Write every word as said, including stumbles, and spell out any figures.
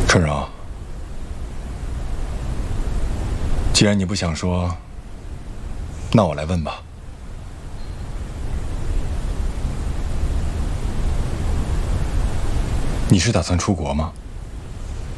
春柔，既然你不想说，那我来问吧。你是打算出国吗？